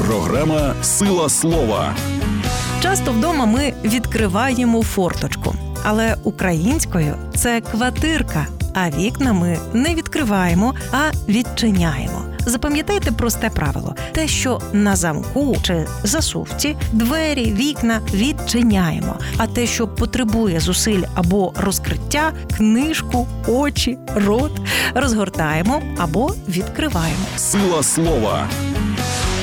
Програма «Сила слова». Часто вдома ми відкриваємо форточку, але українською це квартирка, а вікна ми не відкриваємо, а відчиняємо. Запам'ятайте просте правило. Те, що на замку чи засувці, двері, вікна відчиняємо. А те, що потребує зусиль або розкриття, книжку, очі, рот, розгортаємо або відкриваємо. «Сила слова»